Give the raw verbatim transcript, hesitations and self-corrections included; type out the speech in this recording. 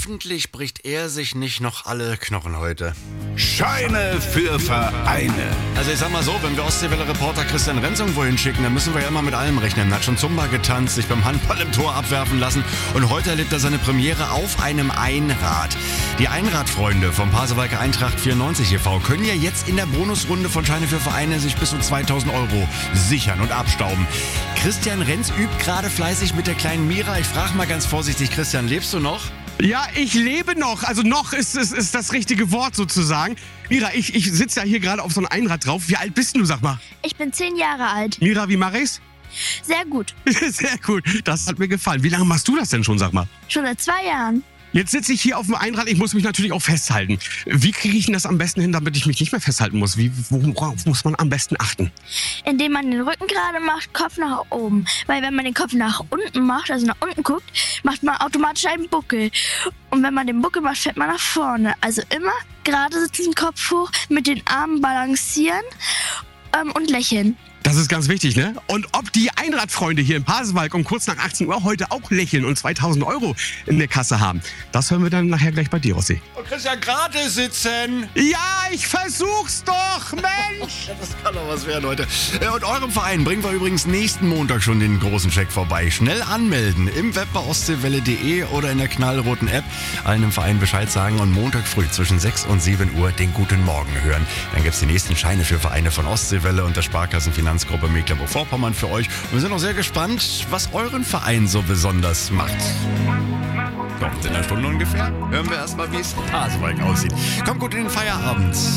Hoffentlich bricht er sich nicht noch alle Knochen heute. Scheine für Vereine. Also ich sag mal so, wenn wir Ostseewelle-Reporter Christian Renz irgendwo hinschicken, dann müssen wir ja immer mit allem rechnen. Er hat schon Zumba getanzt, sich beim Handball im Tor abwerfen lassen und heute erlebt er seine Premiere auf einem Einrad. Die Einradfreunde vom Pasewalker Eintracht vierundneunzig e V können ja jetzt in der Bonusrunde von Scheine für Vereine sich bis zu zweitausend Euro sichern und abstauben. Christian Renz übt gerade fleißig mit der kleinen Mira. Ich frage mal ganz vorsichtig, Christian, lebst du noch? Ja, ich lebe noch. Also noch ist, ist, ist das richtige Wort sozusagen. Mira, ich, ich sitze ja hier gerade auf so einem Einrad drauf. Wie alt bist du, sag mal? Ich bin zehn Jahre alt. Mira, wie mache ich's? Sehr gut. Sehr gut. Das hat mir gefallen. Wie lange machst du das denn schon, sag mal? Schon seit zwei Jahren. Jetzt sitze ich hier auf dem Einrad, ich muss mich natürlich auch festhalten. Wie kriege ich denn das am besten hin, damit ich mich nicht mehr festhalten muss? Wie, worauf muss man am besten achten? Indem man den Rücken gerade macht, Kopf nach oben. Weil wenn man den Kopf nach unten macht, also nach unten guckt, macht man automatisch einen Buckel. Und wenn man den Buckel macht, fällt man nach vorne. Also immer gerade sitzen, Kopf hoch, mit den Armen balancieren ähm, und lächeln. Das ist ganz wichtig, ne? Und ob die Einradfreunde hier in Pasewalk um kurz nach achtzehn Uhr heute auch lächeln und zweitausend Euro in der Kasse haben, das hören wir dann nachher gleich bei dir, Rossi. Und Christian, gerade sitzen. Ja, ich versuch's doch, Mensch! Das kann doch was werden heute. Und eurem Verein bringen wir übrigens nächsten Montag schon den großen Scheck vorbei. Schnell anmelden im Web bei ostseewelle punkt de oder in der knallroten App. Allen im Verein Bescheid sagen und Montag früh zwischen sechs und sieben Uhr den Guten Morgen hören. Dann gibt's die nächsten Scheine für Vereine von Ostseewelle und der Sparkassenfinanzgruppe Mecklenburg-Vorpommern für euch. Und wir sind auch sehr gespannt, was euren Verein so besonders macht. Kommt in einer Stunde ungefähr. Hören wir erstmal, wie es in Pasewalk aussieht. Kommt gut in den Feierabend.